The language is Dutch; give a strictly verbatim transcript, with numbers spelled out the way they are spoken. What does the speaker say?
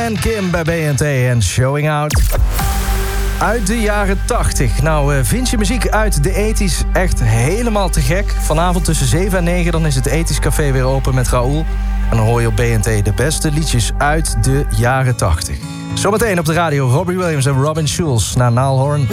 en Kim bij B N T en Showing Out. Uit de jaren tachtig. Nou, uh, vind je muziek uit de ethisch echt helemaal te gek? Vanavond tussen zeven en negen dan is het Ethisch Café weer open met Raoul. En dan hoor je op B N T de beste liedjes uit de jaren tachtig. Zometeen op de radio Robbie Williams en Robin Schulz naar Niall Horan.